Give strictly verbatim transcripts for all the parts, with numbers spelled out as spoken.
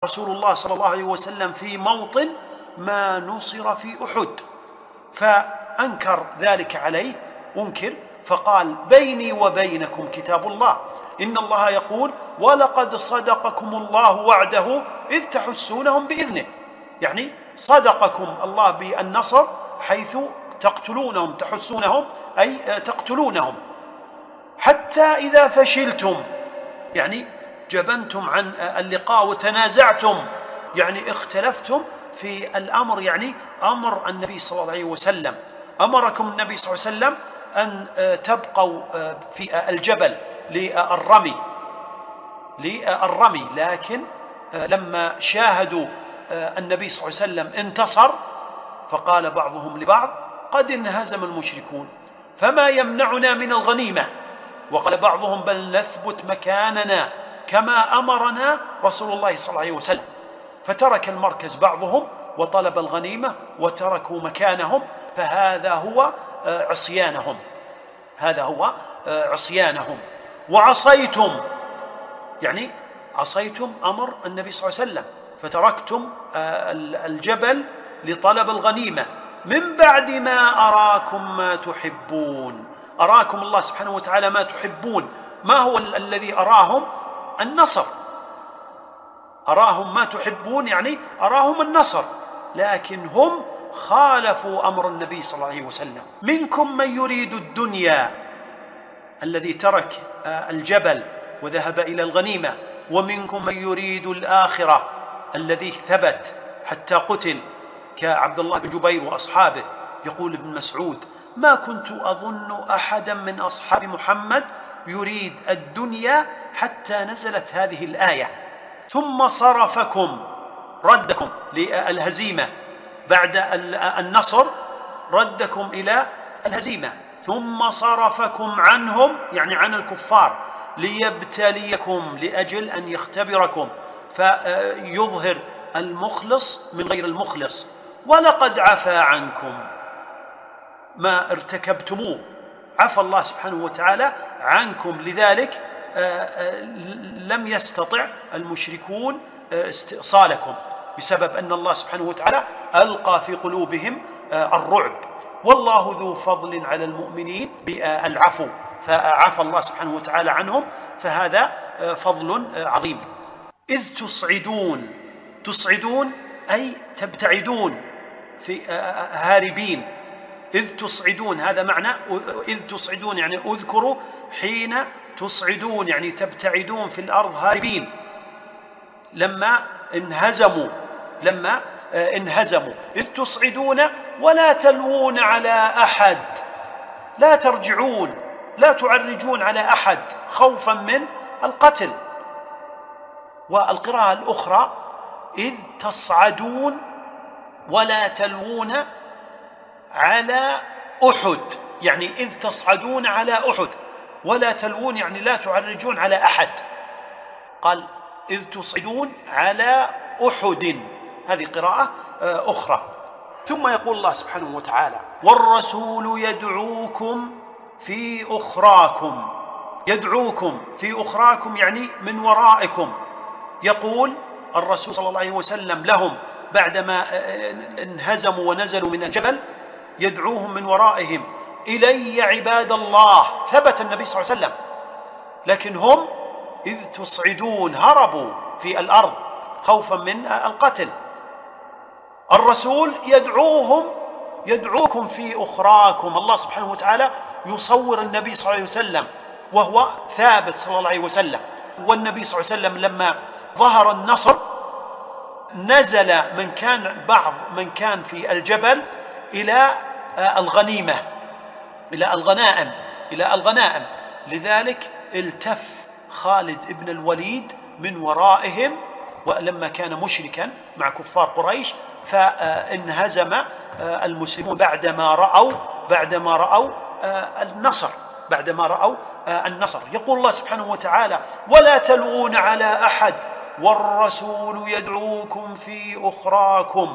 رسول الله صلى الله عليه وسلم في موطن ما نصر في أحد، فأنكر ذلك عليه أنكر، فقال: بيني وبينكم كتاب الله، إن الله يقول: ولقد صدقكم الله وعده إذ تحسونهم بإذنه. يعني صدقكم الله بالنصر حيث تقتلونهم، تحسونهم أي تقتلونهم، حتى إذا فشلتم، يعني جبنتم عن اللقاء وتنازعتم، يعني اختلفتم في الأمر، يعني أمر النبي صلى الله عليه وسلم، أمركم النبي صلى الله عليه وسلم أن تبقوا في الجبل للرمي للرمي لكن لما شاهدوا النبي صلى الله عليه وسلم انتصر، فقال بعضهم لبعض: قد انهزم المشركون فما يمنعنا من الغنيمة. وقال بعضهم: بل نثبت مكاننا كما أمرنا رسول الله صلى الله عليه وسلم. فترك المركز بعضهم وطلب الغنيمة وتركوا مكانهم، فهذا هو عصيانهم هذا هو عصيانهم. وعصيتم، يعني عصيتم أمر النبي صلى الله عليه وسلم، فتركتم الجبل لطلب الغنيمة من بعد ما أراكم ما تحبون. أراكم الله سبحانه وتعالى ما تحبون. ما هو الذي أراهم؟ النصر. أراهم ما تحبون يعني أراهم النصر، لكن هم خالفوا أمر النبي صلى الله عليه وسلم. منكم من يريد الدنيا، الذي ترك الجبل وذهب إلى الغنيمة، ومنكم من يريد الآخرة، الذي ثبت حتى قتل كعبد الله بن جبير وأصحابه. يقول ابن مسعود: ما كنت أظن أحدا من أصحاب محمد يريد الدنيا حتى نزلت هذه الآية: ثم صرفكم، ردكم للهزيمة بعد النصر، ردكم إلى الهزيمة، ثم صرفكم عنهم، يعني عن الكفار، ليبتليكم، لأجل أن يختبركم، فيظهر المخلص من غير المخلص. ولقد عفا عنكم، ما ارتكبتموه عفى الله سبحانه وتعالى عنكم، لذلك لم يستطع المشركون استئصالكم، بسبب أن الله سبحانه وتعالى ألقى في قلوبهم الرعب. والله ذو فضل على المؤمنين بالعفو، فعفى الله سبحانه وتعالى عنهم، فهذا فضل عظيم. إذ تصعدون، تصعدون أي تبتعدون، في هاربين. إذ تصعدون هذا معنى إذ تصعدون، يعني اذكروا حين تصعدون، يعني تبتعدون في الأرض هاربين، لما انهزموا لما انهزموا إذ تصعدون ولا تلوون على أحد، لا ترجعون، لا تعرجون على أحد خوفا من القتل. والقراءة الأخرى: إذ تصعدون ولا تلوون على أحد، يعني إذ تصعدون على أحد ولا تلوون، يعني لا تعرجون على أحد. قال: إذ تصعدون على أحد، هذه قراءة أخرى. ثم يقول الله سبحانه وتعالى: والرسول يدعوكم في أخراكم. يدعوكم في أخراكم يعني من ورائكم. يقول الرسول صلى الله عليه وسلم لهم بعدما انهزموا ونزلوا من الجبل، يدعوهم من ورائهم: إلي عباد الله. ثبت النبي صلى الله عليه وسلم، لكن هم إذ تصعدون هربوا في الأرض خوفا من القتل. الرسول يدعوهم يدعوكم في أخراكم. الله سبحانه وتعالى يصور النبي صلى الله عليه وسلم وهو ثابت صلى الله عليه وسلم. والنبي صلى الله عليه وسلم لما ظهر النصر نزل من كان بعض من كان في الجبل إلى الغنيمة، إلى الغنائم إلى الغنائم لذلك التف خالد بن الوليد من ورائهم، ولما كان مشركا مع كفار قريش، فانهزم المسلمون بعدما رأوا بعدما رأوا النصر بعدما رأوا النصر. يقول الله سبحانه وتعالى: ولا تلوون على أحد والرسول يدعوكم في أخراكم.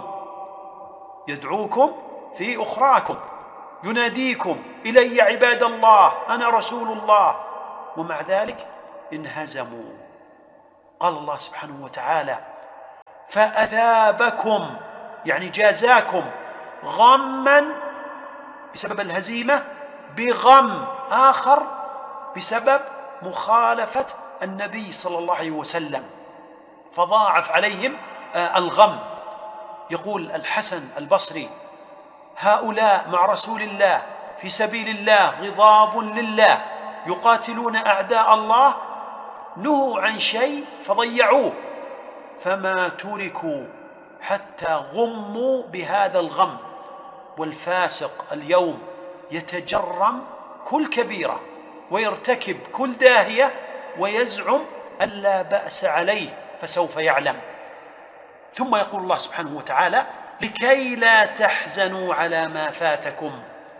يدعوكم في أخراكم، يناديكم: إلي عباد الله، أنا رسول الله. ومع ذلك انهزموا. قال الله سبحانه وتعالى: فأثابكم يعني جازاكم غما بسبب الهزيمة بغم آخر بسبب مخالفة النبي صلى الله عليه وسلم، فضاعف عليهم الغم. يقول الحسن البصري: هؤلاء مع رسول الله في سبيل الله غضاب لله يقاتلون أعداء الله، نهوا عن شيء فضيعوه، فما تركوا حتى غموا بهذا الغم. والفاسق اليوم يتجرم كل كبيرة ويرتكب كل داهية ويزعم أن لا بأس عليه، فسوف يعلم. ثم يقول الله سبحانه وتعالى: لكي لا تحزنوا على ما فاتكم،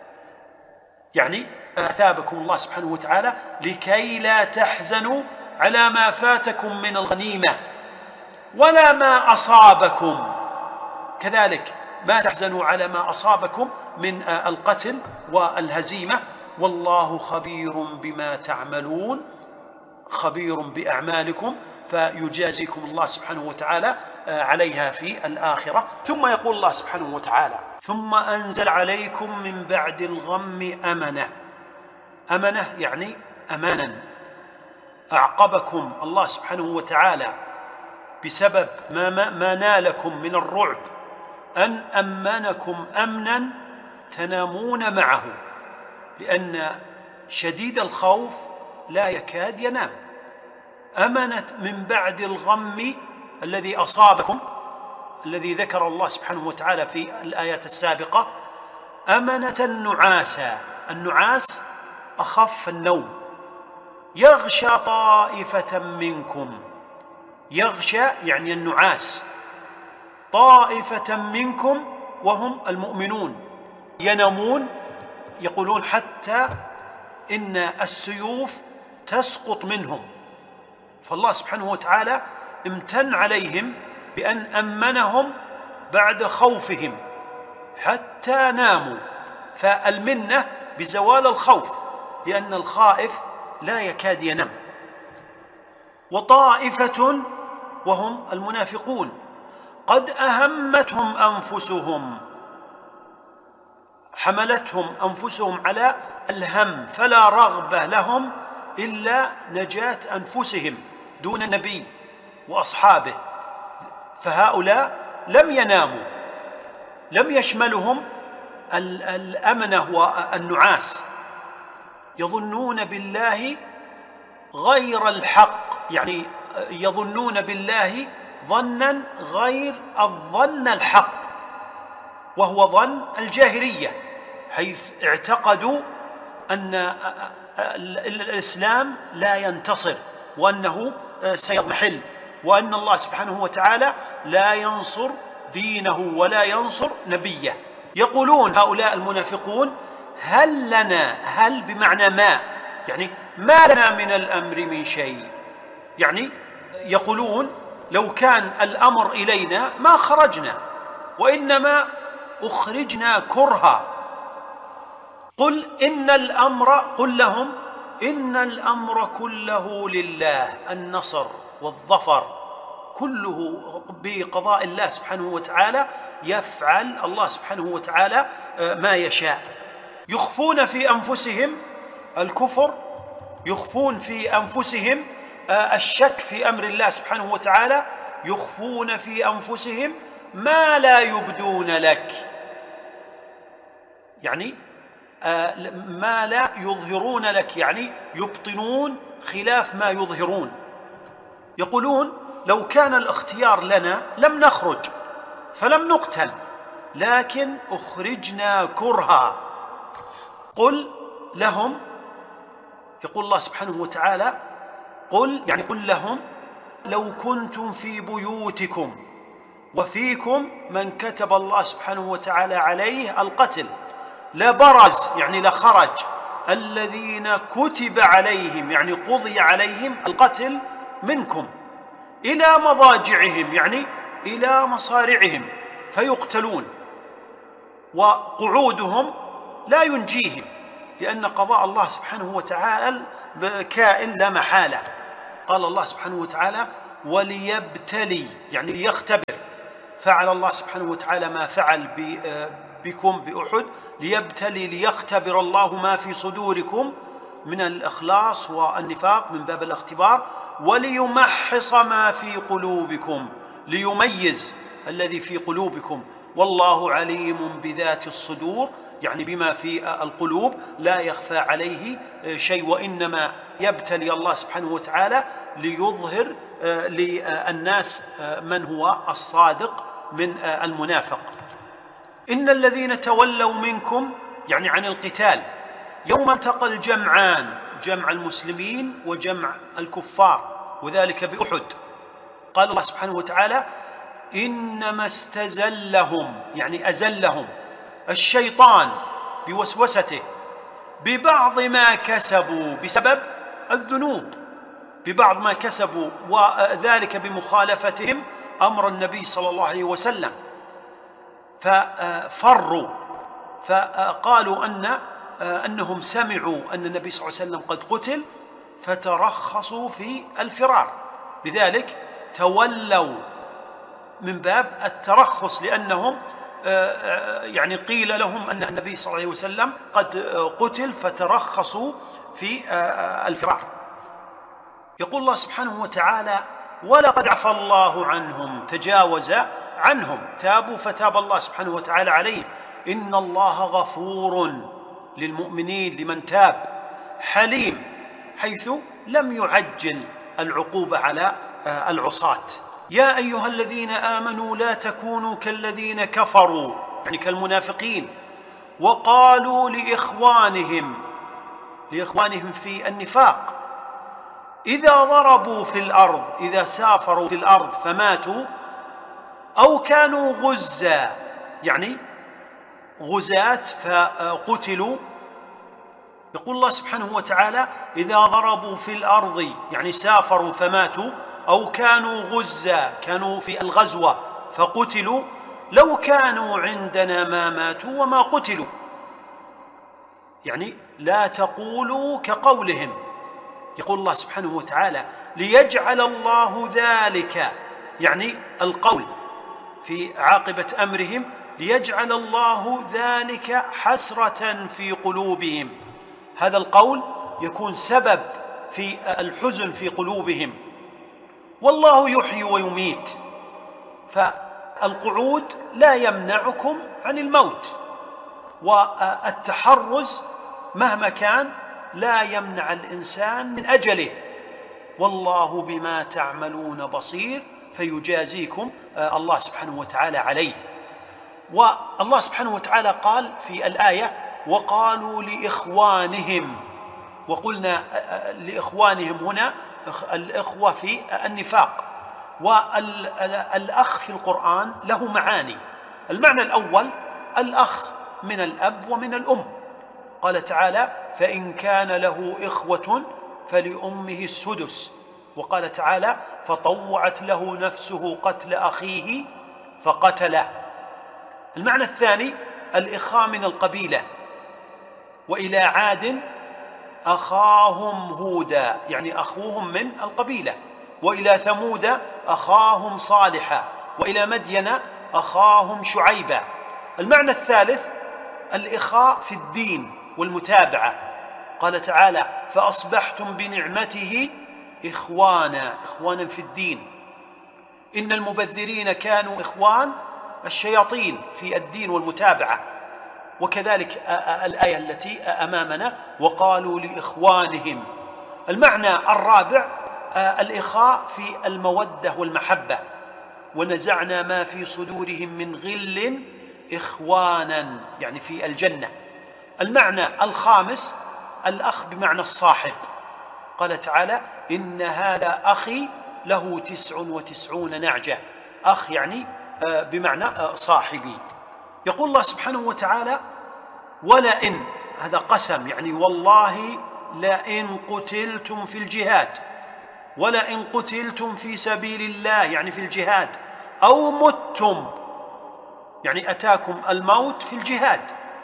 يعني أثابكم الله سبحانه وتعالى لكي لا تحزنوا على ما فاتكم من الغنيمة ولا ما أصابكم، كذلك ما تحزنوا على ما أصابكم من القتل والهزيمة، والله خبير بما تعملون، خبير بأعمالكم، فيجازيكم الله سبحانه وتعالى عليها في الآخرة. ثم يقول الله سبحانه وتعالى: ثم أنزل عليكم من بعد الغم أمنة. أمنة يعني أمانا، أعقبكم الله سبحانه وتعالى بسبب ما, ما, ما نالكم من الرعب أن أمنكم أمنا تنامون معه، لأن شديد الخوف لا يكاد ينام. أمنت من بعد الغم الذي أصابكم، الذي ذكر الله سبحانه وتعالى في الآيات السابقة، أمنة النعاسا. النعاس أخف النوم، يغشى طائفة منكم، يغشى يعني النعاس، طائفة منكم وهم المؤمنون ينامون، يقولون حتى إن السيوف تسقط منهم. فالله سبحانه وتعالى امتن عليهم بأن أمنهم بعد خوفهم حتى ناموا، فالمنة بزوال الخوف، لأن الخائف لا يكاد ينام. وطائفة وهم المنافقون قد أهمتهم أنفسهم، حملتهم أنفسهم على الهم، فلا رغبة لهم إلا نجاة أنفسهم دون النبي وأصحابه، فهؤلاء لم يناموا، لم يشملهم الأمنة والنعاس، يظنون بالله غير الحق، يعني يظنون بالله ظنا غير الظن الحق، وهو ظن الجاهلية، حيث اعتقدوا أن الإسلام لا ينتصر وأنه سيضمحل، وأن الله سبحانه وتعالى لا ينصر دينه ولا ينصر نبيه. يقولون هؤلاء المنافقون: هل لنا، هل بمعنى ما، يعني ما لنا من الأمر من شيء، يعني يقولون لو كان الأمر إلينا ما خرجنا، وإنما أخرجنا كرها. قل إن الأمر، قل لهم إن الأمر كله لله، النصر والظفر كله بقضاء الله سبحانه وتعالى، يفعل الله سبحانه وتعالى ما يشاء. يخفون في أنفسهم الكفر، يخفون في أنفسهم الشك في أمر الله سبحانه وتعالى، يخفون في أنفسهم ما لا يبدون لك، يعني ما لا يظهرون لك، يعني يبطنون خلاف ما يظهرون. يقولون لو كان الاختيار لنا لم نخرج فلم نقتل، لكن أخرجنا كرها. قل لهم، يقول الله سبحانه وتعالى: قل يعني قل لهم لو كنتم في بيوتكم وفيكم من كتب الله سبحانه وتعالى عليه القتل لبرز، يعني لخرج الذين كتب عليهم، يعني قضي عليهم القتل منكم، إلى مضاجعهم، يعني إلى مصارعهم فيقتلون، وقعودهم لا ينجيهم، لأن قضاء الله سبحانه وتعالى كائن لا محالة. قال الله سبحانه وتعالى: وليبتلي، يعني ليختبر فعل الله سبحانه وتعالى ما فعل بكم بأحد ليبتلي ليختبر الله ما في صدوركم من الإخلاص والنفاق من باب الاختبار، وليمحص ما في قلوبكم، ليميز الذي في قلوبكم، والله عليم بذات الصدور، يعني بما في القلوب لا يخفى عليه شيء، وإنما يبتلي الله سبحانه وتعالى ليظهر للناس من هو الصادق من المنافق. إن الذين تولوا منكم يعني عن القتال يوم التقى الجمعان، جمع المسلمين وجمع الكفار، وذلك بأحد. قال الله سبحانه وتعالى: إنما استزلهم يعني أزلهم الشيطان بوسوسته ببعض ما كسبوا، بسبب الذنوب، ببعض ما كسبوا، وذلك بمخالفتهم أمر النبي صلى الله عليه وسلم، ففروا، فقالوا أن أنهم سمعوا أن النبي صلى الله عليه وسلم قد قتل فترخصوا في الفرار، لذلك تولوا من باب الترخص، لأنهم يعني قيل لهم أن النبي صلى الله عليه وسلم قد قتل فترخصوا في الفرار. يقول الله سبحانه وتعالى: ولقد عفى الله عنهم، تجاوز عنهم، تابوا فتاب الله سبحانه وتعالى عليهم. إن الله غفور للمؤمنين لمن تاب، حليم، حيث لم يعجل العقوبة على العصاة. يا أيها الذين آمنوا لا تكونوا كالذين كفروا، يعني كالمنافقين، وقالوا لإخوانهم لإخوانهم في النفاق إذا ضربوا في الأرض، إذا سافروا في الأرض فماتوا أو كانوا غزا، يعني غزاة فقتلوا. يقول الله سبحانه وتعالى: إذا ضربوا في الأرض يعني سافروا فماتوا، أو كانوا غزا كانوا في الغزوة فقتلوا، لو كانوا عندنا ما ماتوا وما قتلوا. يعني لا تقولوا كقولهم. يقول الله سبحانه وتعالى: ليجعل الله ذلك، يعني القول في عاقبة أمرهم، ليجعل الله ذلك حسرة في قلوبهم، هذا القول يكون سبب في الحزن في قلوبهم. والله يحيي ويميت، فالقعود لا يمنعكم عن الموت، والتحرز مهما كان لا يمنع الإنسان من أجله. والله بما تعملون بصير، فيجازيكم الله سبحانه وتعالى عليه. والله سبحانه وتعالى قال في الآية: وقالوا لإخوانهم، وقلنا لإخوانهم هنا الإخوة في النفاق. والأخ في القرآن له معاني. المعنى الأول الأخ من الأب ومن الأم، قال تعالى: فإن كان له إخوة فلأمه السدس، وقال تعالى: فطوعت له نفسه قتل أخيه فقتله. المعنى الثاني الإخاء من القبيلة، وإلى عاد أخاهم هودا، يعني أخوهم من القبيلة، وإلى ثمود أخاهم صالحا، وإلى مدين أخاهم شعيبا. المعنى الثالث الإخاء في الدين والمتابعة، قال تعالى: فأصبحتم بنعمته إخوانا، إخوانا في الدين. إن المبذرين كانوا إخوان الشياطين في الدين والمتابعة. وكذلك الآية التي أمامنا: وقالوا لإخوانهم. المعنى الرابع الإخاء في المودة والمحبة، ونزعنا ما في صدورهم من غل إخوانا، يعني في الجنة. المعنى الخامس الأخ بمعنى الصاحب، قال تعالى: إن هذا أخي له تسع وتسعون نعجة، أخ يعني بمعنى صاحبي. يقول الله سبحانه وتعالى: ولئن، هذا قسم، يعني والله لئن قتلتم في الجهاد، ولئن قتلتم في سبيل الله يعني في الجهاد، أو متم يعني أتاكم الموت في الجهاد،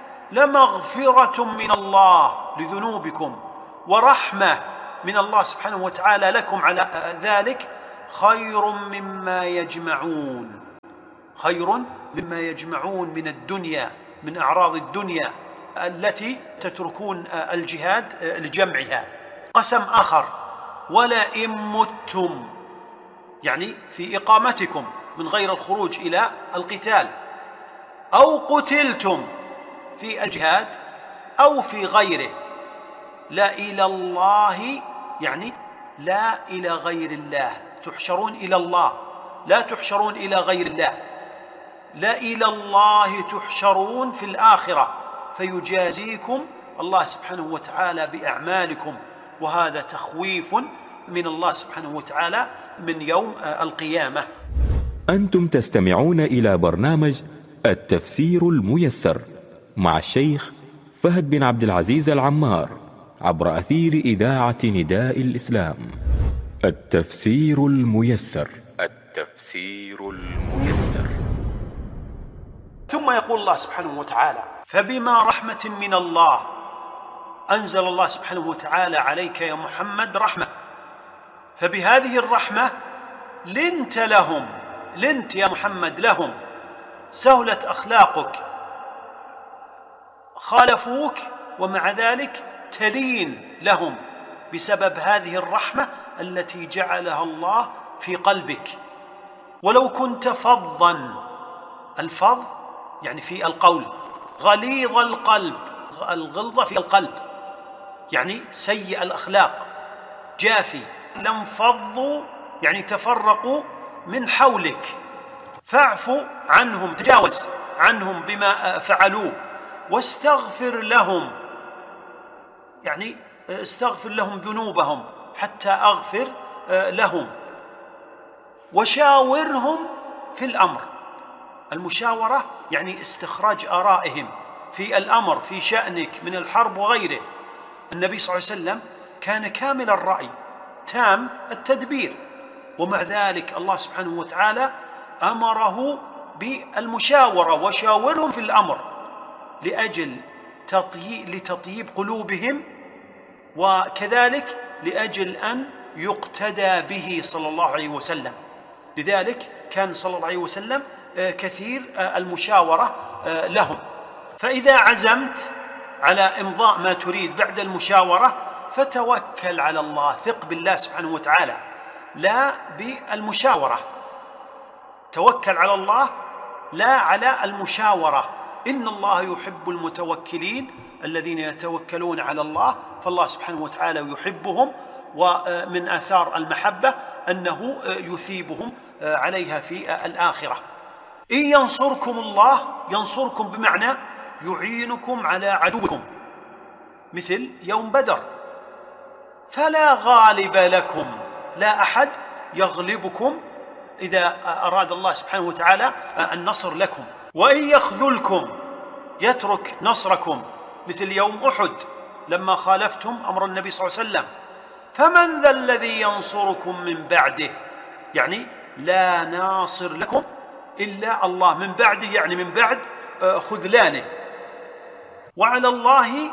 لمغفرة من الله لذنوبكم ورحمة من الله سبحانه وتعالى لكم على ذلك خير مما يجمعون، خير مما يجمعون من الدنيا، من أعراض الدنيا التي تتركون الجهاد لجمعها. قسم آخر: ولئن متم، يعني في إقامتكم من غير الخروج إلى القتال، أو قتلتم في الجهاد أو في غيره، لا إلى الله، يعني لا إلى غير الله، تحشرون إلى الله، لا تحشرون إلى غير الله، لا إلى الله تحشرون في الآخرة، فيجازيكم الله سبحانه وتعالى بأعمالكم. وهذا تخويف من الله سبحانه وتعالى من يوم القيامة. أنتم تستمعون إلى برنامج التفسير الميسر مع الشيخ فهد بن عبد العزيز العمار عبر أثير إذاعة نداء الإسلام. التفسير الميسر. التفسير الميسر. ثم يقول الله سبحانه وتعالى: فبما رحمة من الله أنزل الله سبحانه وتعالى عليك يا محمد رحمة، فبهذه الرحمة لنت لهم، لنت يا محمد لهم، سهلت أخلاقك، خالفوك ومع ذلك تلين لهم بسبب هذه الرحمة التي جعلها الله في قلبك. ولو كنت فظا، الفظ يعني في القول، غليظ القلب، الغلظة في القلب يعني سيء الأخلاق، جافي، لانفضوا يعني تفرقوا من حولك، فاعف عنهم، تجاوز عنهم بما فعلوه، واستغفر لهم، يعني استغفر لهم ذنوبهم حتى أغفر لهم، وشاورهم في الأمر. المشاورة يعني استخراج آرائهم في الأمر، في شأنك من الحرب وغيره. النبي صلى الله عليه وسلم كان كامل الرأي تام التدبير، ومع ذلك الله سبحانه وتعالى أمره بالمشاورة: وشاورهم في الأمر، لأجل لتطيب قلوبهم، وكذلك لأجل أن يقتدى به صلى الله عليه وسلم. لذلك كان صلى الله عليه وسلم كثير المشاورة لهم. فإذا عزمت على إمضاء ما تريد بعد المشاورة فتوكل على الله، ثق بالله سبحانه وتعالى، لا بالمشاورة، توكل على الله لا على المشاورة. إن الله يحب المتوكلين الذين يتوكلون على الله، فالله سبحانه وتعالى يحبهم، ومن آثار المحبة أنه يثيبهم عليها في الآخرة. إن ينصركم الله، ينصركم بمعنى يعينكم على عدوكم، مثل يوم بدر: فلا غالب لكم، لا أحد يغلبكم إذا أراد الله سبحانه وتعالى النصر لكم. وإن يخذلكم، يترك نصركم، مثل يوم أحد لما خالفتم أمر النبي صلى الله عليه وسلم: فمن ذا الذي ينصركم من بعده، يعني لا ناصر لكم إلا الله، من بعده يعني من بعد خذلانه. وعلى الله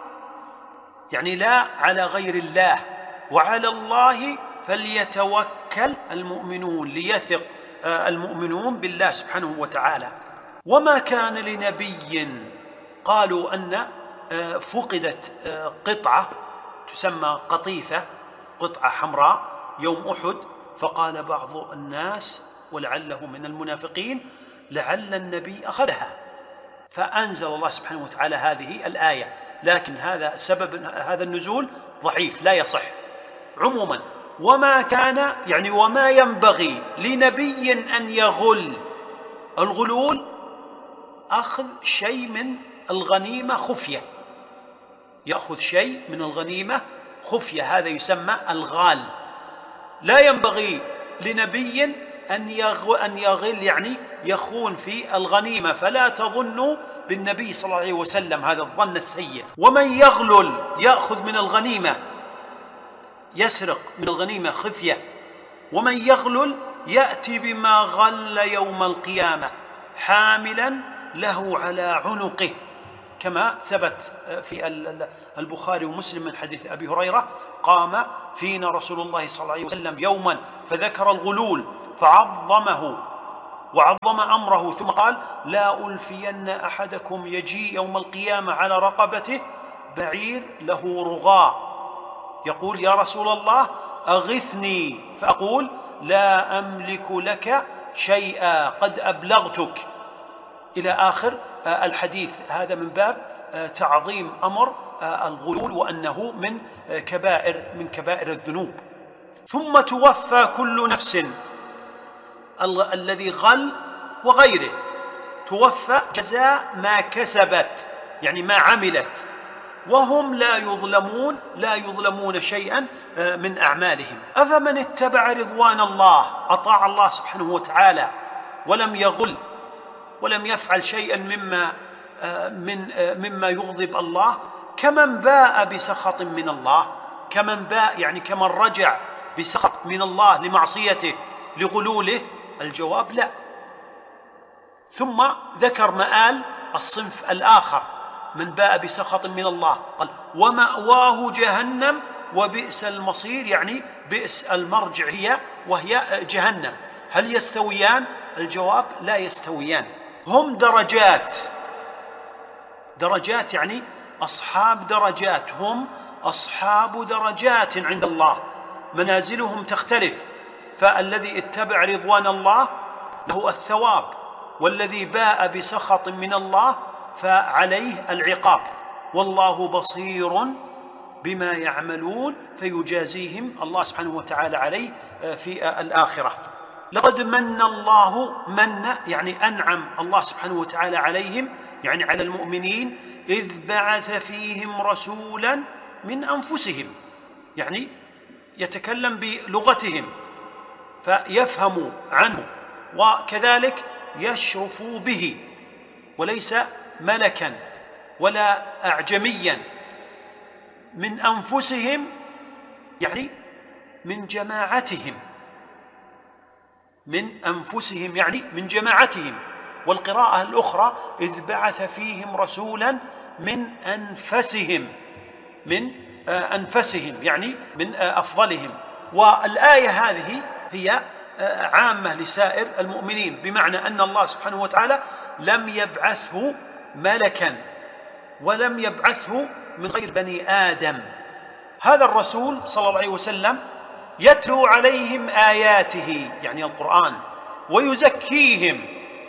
يعني لا على غير الله، وعلى الله فليتوكل المؤمنون، ليثق المؤمنون بالله سبحانه وتعالى. وما كان لنبي، قالوا أن فقدت قطعة تسمى قطيفة، قطعة حمراء يوم أحد، فقال بعض الناس ولعله من المنافقين: لعل النبي أخذها، فأنزل الله سبحانه وتعالى هذه الآية. لكن هذا سبب هذا النزول ضعيف لا يصح. عموما، وما كان يعني وما ينبغي لنبي أن يغل. الغلول أخذ شيء من الغنيمة خفية، يأخذ شيء من الغنيمة خفية، هذا يسمى الغال. لا ينبغي لنبي أن يغل يعني يخون في الغنيمة، فلا تظنوا بالنبي صلى الله عليه وسلم هذا الظن السيء. ومن يغلل يأخذ من الغنيمة، يسرق من الغنيمة خفية. ومن يغلل يأتي بما غل يوم القيامة حاملا له على عنقه، كما ثبت في البخاري ومسلم من حديث أبي هريرة: قام فينا رسول الله صلى الله عليه وسلم يوما فذكر الغلول فعظمه وعظم أمره، ثم قال: لا ألفين أحدكم يجيء يوم القيامة على رقبته بعير له رغاء يقول: يا رسول الله أغثني، فأقول: لا أملك لك شيئا قد أبلغتك، إلى آخر الحديث. هذا من باب تعظيم أمر الغلول، وأنه من كبائر من كبائر الذنوب. ثم توفى كل نفس، الذي غل وغيره توفى جزاء ما كسبت، يعني ما عملت، وهم لا يظلمون لا يظلمون شيئا من أعمالهم. أفمن اتبع رضوان الله، أطاع الله سبحانه وتعالى ولم يغل ولم يفعل شيئا مما من مما يغضب الله، كمن باء بسخط من الله، كمن باء يعني كمن رجع بسخط من الله لمعصيته لغلوله. الجواب لا. ثم ذكر مآل الصنف الآخر من باء بسخط من الله، قال: ومأواه جهنم وبئس المصير، يعني بئس المرجع هي وهي جهنم. هل يستويان؟ الجواب: لا يستويان. هم درجات، درجات يعني أصحاب درجات، هم أصحاب درجات عند الله، منازلهم تختلف. فالذي اتبع رضوان الله له الثواب، والذي باء بسخط من الله فعليه العقاب، والله بصير بما يعملون، فيجازيهم الله سبحانه وتعالى عليه في الآخرة. لقد من الله، من يعني أنعم الله سبحانه وتعالى عليهم، يعني على المؤمنين، إذ بعث فيهم رسولا من أنفسهم، يعني يتكلم بلغتهم فيفهم عنه، وكذلك يشرف به، وليس ملكا ولا أعجميا، من أنفسهم يعني من جماعتهم، من أنفسهم يعني من جماعتهم. والقراءة الأخرى: إذ بعث فيهم رسولا من أنفسهم، من أنفسهم يعني من أفضلهم. والآية هذه هي عامة لسائر المؤمنين، بمعنى أن الله سبحانه وتعالى لم يبعثه ملكا ولم يبعثه من غير بني آدم. هذا الرسول صلى الله عليه وسلم يتلو عليهم آياته، يعني القرآن، ويزكيهم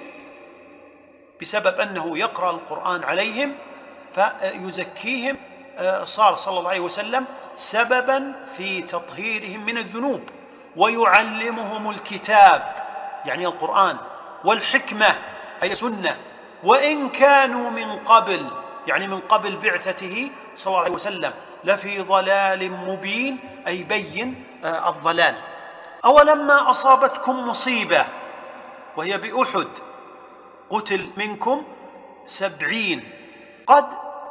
بسبب أنه يقرأ القرآن عليهم فيزكيهم. صار صلى الله عليه وسلم سببا في تطهيرهم من الذنوب، ويعلمهم الكتاب يعني القرآن، والحكمة أي سنة، وإن كانوا من قبل يعني من قبل بعثته صلى الله عليه وسلم لفي ضلال مبين، أي بين الضلال. أولما أصابتكم مصيبة وهي بأحد قتل منكم سبعين، قد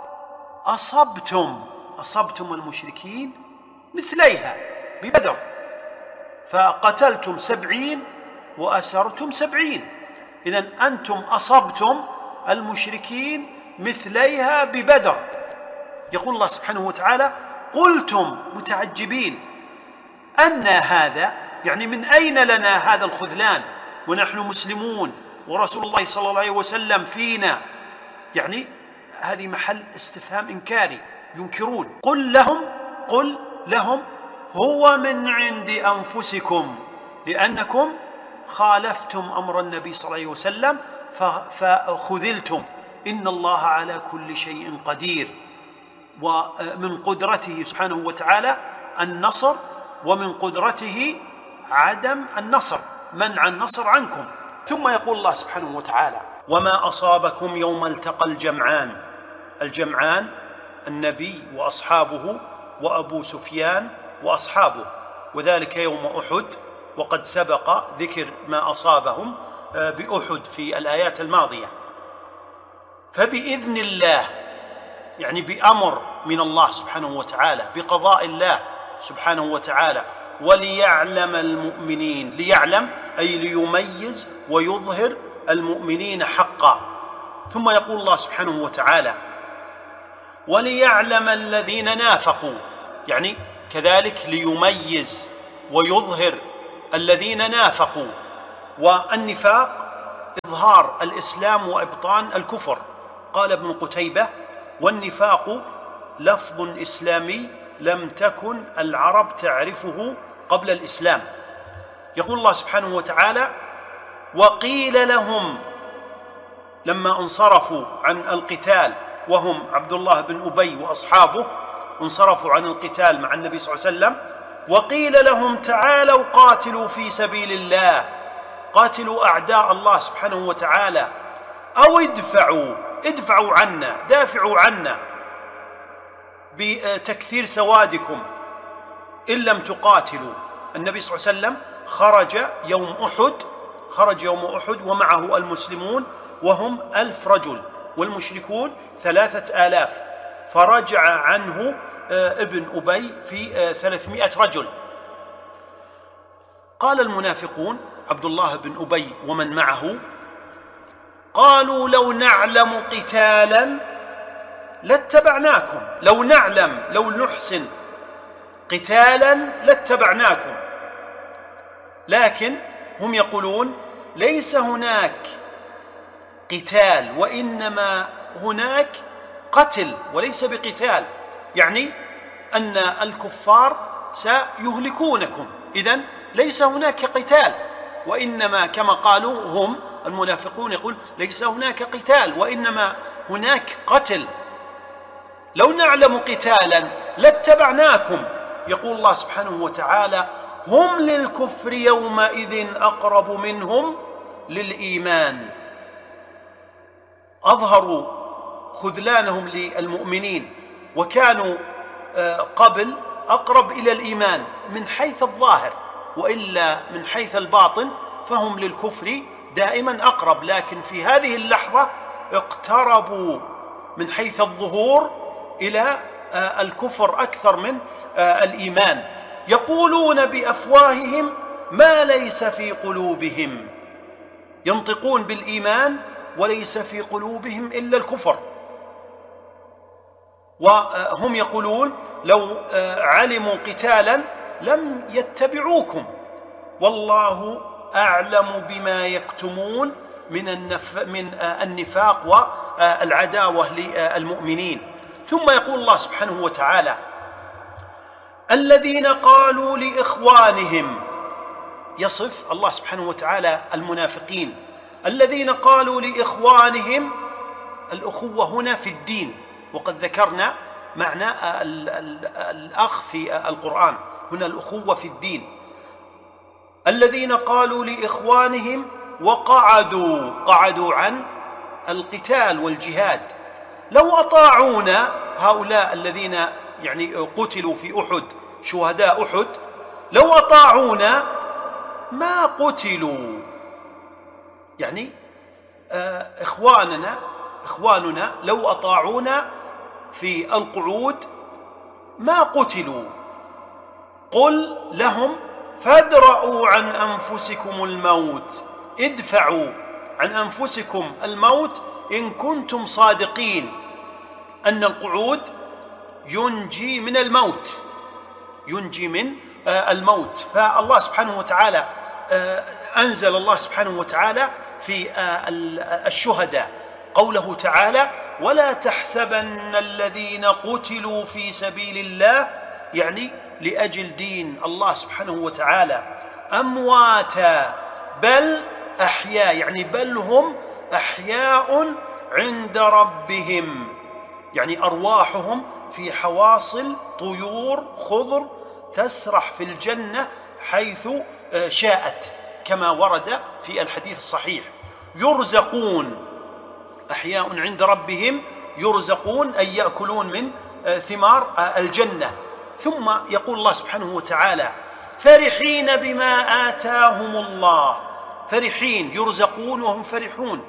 أصبتم أصبتم المشركين مثليها ببدر، فقتلتم سبعين وأسرتم سبعين. إذن أنتم أصبتم المشركين مثليها ببدر. يقول الله سبحانه وتعالى: قلتم متعجبين أن هذا، يعني من أين لنا هذا الخذلان ونحن مسلمون ورسول الله صلى الله عليه وسلم فينا، يعني هذه محل استفهام إنكاري، ينكرون. قل لهم قل لهم هو من عند أنفسكم لأنكم خالفتم أمر النبي صلى الله عليه وسلم فخذلتم، إن الله على كل شيء قدير. ومن قدرته سبحانه وتعالى النصر، ومن قدرته عدم النصر، منع النصر عنكم. ثم يقول الله سبحانه وتعالى: وما أصابكم يوم التقى الجمعان. الجمعان النبي وأصحابه وأبو سفيان وأصحابه، وذلك يوم أحد، وقد سبق ذكر ما أصابهم بأحد في الآيات الماضية. فبإذن الله يعني بأمر من الله سبحانه وتعالى، بقضاء الله سبحانه وتعالى. وليعلم المؤمنين، ليعلم أي ليميز ويظهر المؤمنين حقا. ثم يقول الله سبحانه وتعالى: وليعلم الذين نافقوا، يعني كذلك ليميز ويظهر الذين نافقوا. والنفاق إظهار الإسلام وإبطان الكفر. قال ابن قتيبة: والنفاق لفظ إسلامي لم تكن العرب تعرفه قبل الإسلام. يقول الله سبحانه وتعالى: وقيل لهم، لما انصرفوا عن القتال وهم عبد الله بن أبي وأصحابه انصرفوا عن القتال مع النبي صلى الله عليه وسلم، وقيل لهم تعالوا قاتلوا في سبيل الله، قاتلوا أعداء الله سبحانه وتعالى، أو ادفعوا ادفعوا عنا، دافعوا عنا بتكثير سوادكم إن لم تقاتلوا. النبي صلى الله عليه وسلم خرج يوم أحد خرج يوم أحد ومعه المسلمون وهم ألف رجل والمشركون ثلاثة آلاف، فرجع عنه ابن أبي في ثلاثمائة رجل. قال المنافقون عبد الله بن أبي ومن معه: قالوا لو نعلم قتالا لاتبعناكم، لو نعلم لو نحسن قتالا لاتبعناكم. لكن هم يقولون ليس هناك قتال وإنما هناك قتل وليس بقتال، يعني أن الكفار سيهلكونكم، إذن ليس هناك قتال، وإنما كما قالوا هم المنافقون يقول ليس هناك قتال وإنما هناك قتل. لو نعلم قتالا لاتبعناكم. يقول الله سبحانه وتعالى: هم للكفر يومئذ أقرب منهم للإيمان. أظهروا خذلانهم للمؤمنين وكانوا قبل أقرب إلى الإيمان من حيث الظاهر، وإلا من حيث الباطن فهم للكفر دائما أقرب، لكن في هذه اللحظة اقتربوا من حيث الظهور إلى الكفر أكثر من الإيمان. يقولون بأفواههم ما ليس في قلوبهم، ينطقون بالإيمان وليس في قلوبهم إلا الكفر. وهم يقولون لو علموا قتالا لم يتبعوكم، والله أعلم بما يكتمون من النف... من النفاق والعداوة للمؤمنين. ثم يقول الله سبحانه وتعالى: الذين قالوا لإخوانهم، يصف الله سبحانه وتعالى المنافقين، الذين قالوا لإخوانهم، الأخوة هنا في الدين، وقد ذكرنا معنى الأخ في القرآن، هنا الأخوة في الدين. الذين قالوا لإخوانهم وقعدوا قعدوا عن القتال والجهاد، لو أطاعونا، هؤلاء الذين يعني قتلوا في أحد شهداء أحد، لو أطاعونا ما قتلوا، يعني إخواننا إخواننا لو أطاعونا في القعود ما قتلوا. قل لهم فادرءوا عن أنفسكم الموت، ادفعوا عن أنفسكم الموت إن كنتم صادقين أن القعود ينجي من الموت، ينجي من الموت. فالله سبحانه وتعالى أنزل الله سبحانه وتعالى في الشهداء قوله تعالى: ولا تحسبن الذين قتلوا في سبيل الله، يعني لأجل دين الله سبحانه وتعالى، أمواتا بل أحياء، يعني بل هم أحياء عند ربهم، يعني أرواحهم في حواصل طيور خضر تسرح في الجنة حيث شاءت، كما ورد في الحديث الصحيح. يرزقون، أحياء عند ربهم يرزقون، أي يأكلون من ثمار الجنة. ثم يقول الله سبحانه وتعالى: فرحين بما آتاهم الله، فرحين يرزقون وهم فرحون،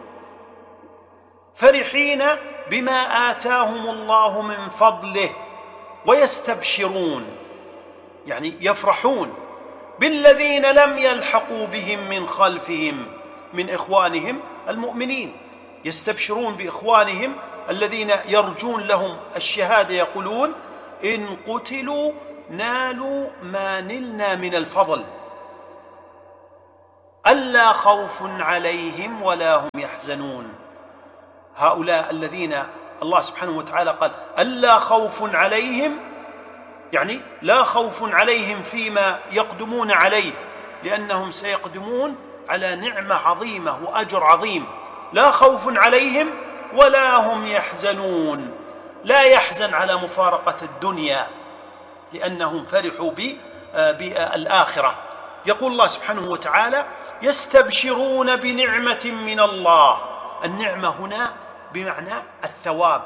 فرحين بما آتاهم الله من فضله ويستبشرون، يعني يفرحون بالذين لم يلحقوا بهم من خلفهم من إخوانهم المؤمنين، يستبشرون بإخوانهم الذين يرجون لهم الشهادة، يقولون إن قتلوا نالوا ما نلنا من الفضل. ألا خوف عليهم ولا هم يحزنون. هؤلاء الذين الله سبحانه وتعالى قال ألا خوف عليهم، يعني لا خوف عليهم فيما يقدمون عليه، لأنهم سيقدمون على نعمة عظيمة وأجر عظيم. لا خوف عليهم ولا هم يحزنون، لا يحزن على مفارقة الدنيا لأنهم فرحوا بالآخرة. يقول الله سبحانه وتعالى يستبشرون بنعمة من الله. النعمة هنا بمعنى الثواب،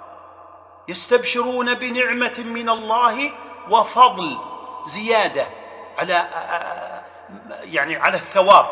يستبشرون بنعمة من الله وفضل زيادة على يعني على الثواب،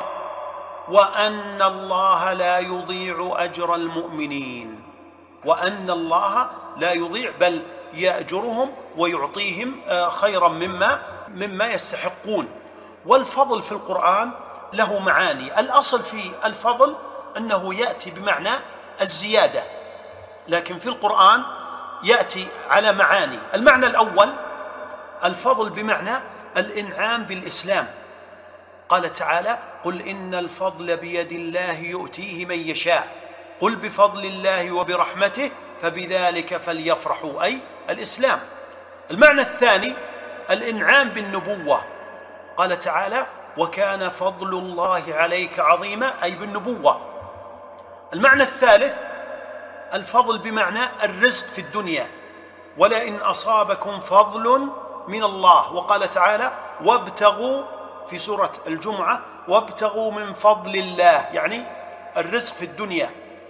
وأن الله لا يضيع أجر المؤمنين، وأن الله لا يضيع بل يأجرهم ويعطيهم خيرا مما مما يستحقون. والفضل في القرآن له معاني. الأصل في الفضل أنه يأتي بمعنى الزيادة، لكن في القرآن يأتي على معاني. المعنى الأول الفضل بمعنى الإنعام بالإسلام. قال تعالى قل إن الفضل بيد الله يؤتيه من يشاء قل بفضل الله وبرحمته فبذلك فليفرحوا، أي الإسلام. المعنى الثاني الإنعام بالنبوة. قال تعالى وكان فضل الله عليك عظيما، أي بالنبوة. المعنى الثالث الفضل بمعنى الرزق في الدنيا، ولئن أصابكم فضل من الله. وقال تعالى وابتغوا في سورة الجمعة وابتغوا من فضل الله، يعني الرزق في الدنيا.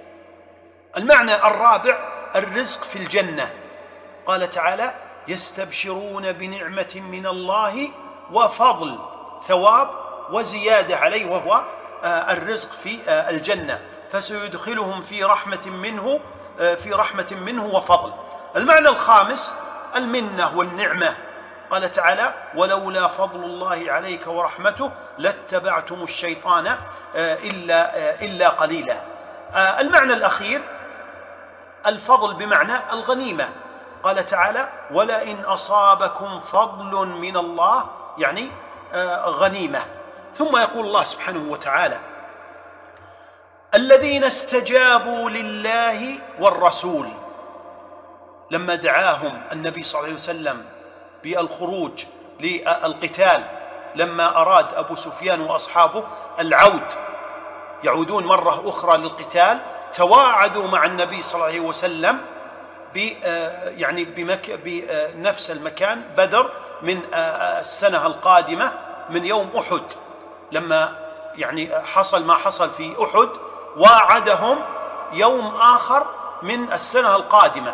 المعنى الرابع الرزق في الجنة. قال تعالى يستبشرون بنعمة من الله وفضل، ثواب وزيادة عليه، وهو الرزق في الجنة، فسيدخلهم في رحمة منه في رحمة منه وفضل. المعنى الخامس المنة والنعمة. قال تعالى ولولا فضل الله عليك ورحمته لاتبعتم الشيطان إلا, إلا قليلا. المعنى الأخير الفضل بمعنى الغنيمة. قال تعالى ولئن أصابكم فضل من الله، يعني غنيمة. ثم يقول الله سبحانه وتعالى الذين استجابوا لله والرسول لما دعاهم النبي صلى الله عليه وسلم بالخروج للقتال، لما أراد أبو سفيان وأصحابه العود يعودون مرة أخرى للقتال، تواعدوا مع النبي صلى الله عليه وسلم يعني بنفس المكان بدر من السنة القادمة من يوم أحد. لما يعني حصل ما حصل في أحد واعدهم يوم آخر من السنة القادمة.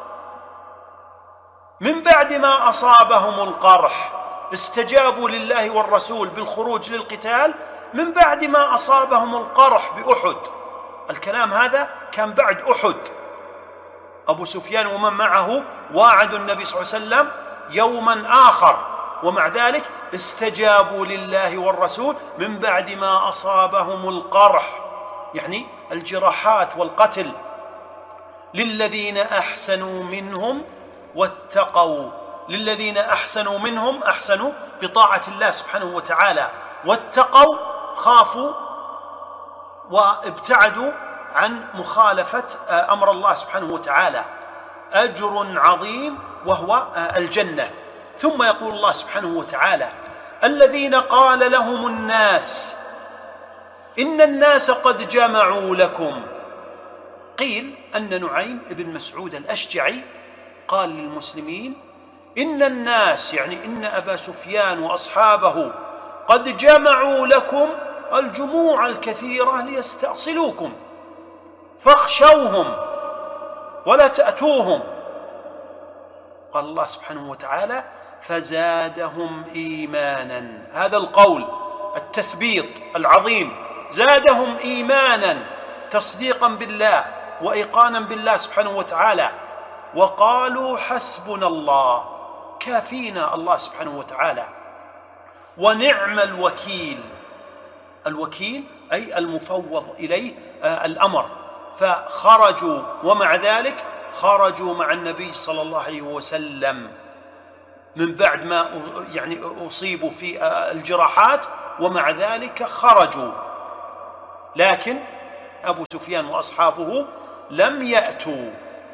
من بعد ما أصابهم القرح استجابوا لله والرسول بالخروج للقتال من بعد ما أصابهم القرح بأحد. الكلام هذا كان بعد أحد. أبو سفيان ومن معه واعدوا النبي صلى الله عليه وسلم يوما آخر، ومع ذلك استجابوا لله والرسول من بعد ما أصابهم القرح، يعني الجراحات والقتل. للذين أحسنوا منهم واتقوا، للذين أحسنوا منهم أحسنوا بطاعة الله سبحانه وتعالى، واتقوا خافوا وابتعدوا عن مخالفة أمر الله سبحانه وتعالى، أجر عظيم وهو الجنة. ثم يقول الله سبحانه وتعالى الذين قال لهم الناس إن الناس قد جمعوا لكم. قيل أن نعيم بن مسعود الأشجعي قال للمسلمين إن الناس، يعني إن أبا سفيان وأصحابه قد جمعوا لكم الجموع الكثيرة ليستأصلوكم فاخشوهم ولا تأتوهم. قال الله سبحانه وتعالى فزادهم إيمانا. هذا القول التثبيط العظيم زادهم إيمانا تصديقا بالله وإيقانا بالله سبحانه وتعالى، وقالوا حسبنا الله، كافينا الله سبحانه وتعالى، ونعم الوكيل. الوكيل أي المفوض إليه الأمر. فخرجوا، ومع ذلك خرجوا مع النبي صلى الله عليه وسلم من بعد ما يعني أصيبوا في الجراحات، ومع ذلك خرجوا، لكن أبو سفيان وأصحابه لم يأتوا.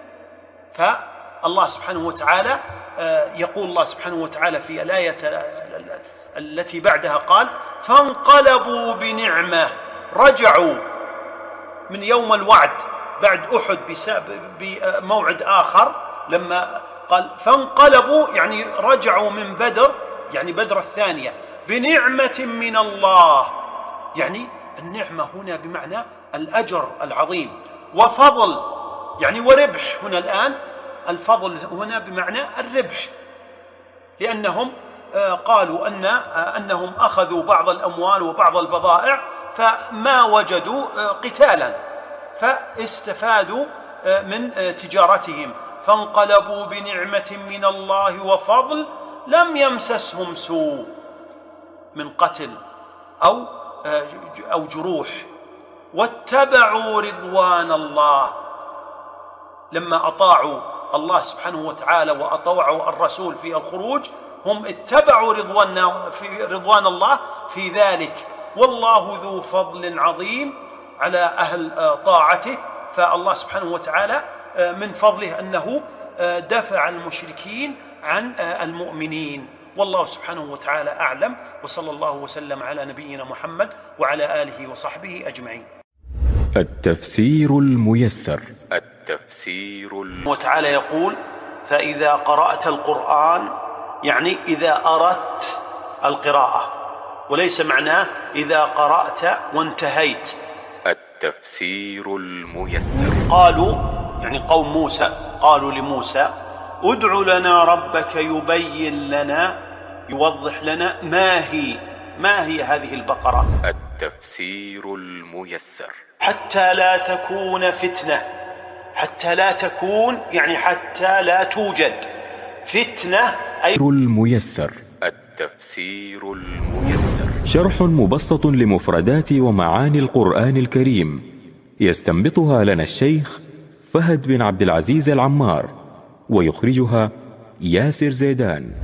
فالله سبحانه وتعالى يقول الله سبحانه وتعالى في الآية التي بعدها قال: فانقلبوا بنعمة، رجعوا من يوم الوعد بعد أحد بموعد آخر، لما قال فانقلبوا يعني رجعوا من بدر، يعني بدر الثانية، بنعمة من الله، يعني النعمة هنا بمعنى الأجر العظيم، وفضل يعني وربح. هنا الآن الفضل هنا بمعنى الربح، لأنهم قالوا أن أنهم أخذوا بعض الأموال وبعض البضائع فما وجدوا قتالا، فاستفادوا من تجارتهم. فانقلبوا بنعمة من الله وفضل لم يمسسهم سوء من قتل أو أو جروح، واتبعوا رضوان الله. لما أطاعوا الله سبحانه وتعالى وأطاعوا الرسول في الخروج، هم اتبعوا رضوان في رضوان الله في ذلك، والله ذو فضل عظيم على أهل طاعته. فالله سبحانه وتعالى من فضله أنه دفع المشركين عن المؤمنين. والله سبحانه وتعالى أعلم، وصلى الله وسلم على نبينا محمد وعلى آله وصحبه أجمعين. التفسير الميسر. التفسير الم... وتعالى يقول: فإذا قرأت القرآن، يعني إذا أردت القراءة، وليس معناه إذا قرأت وانتهيت. التفسير الميسر. قالوا يعني قوم موسى قالوا لموسى: ادع لنا ربك يبين لنا يوضح لنا ما هي ما هي هذه البقرة. التفسير الميسر. حتى لا تكون فتنة، حتى لا تكون يعني حتى لا توجد فتنة أي الميسر. التفسير الميسر شرح مبسط لمفردات ومعاني القرآن الكريم، يستنبطها لنا الشيخ فهد بن عبد العزيز العمار، ويخرجها ياسر زيدان.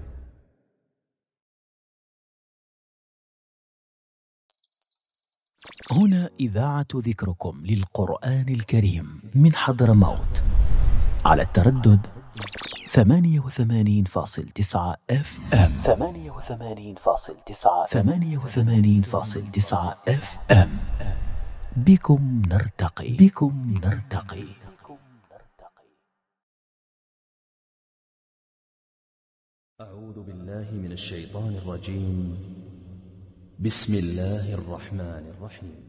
هنا إذاعة ذكركم للقرآن الكريم من حضرموت على التردد ثمانية وثمانين فاصل تسعة اف ام ثمانية وثمانين فاصل تسعة ثمانية وثمانين فاصل تسعة اف ام. بكم نرتقي بكم نرتقي. أعوذ بالله من الشيطان الرجيم. بسم الله الرحمن الرحيم.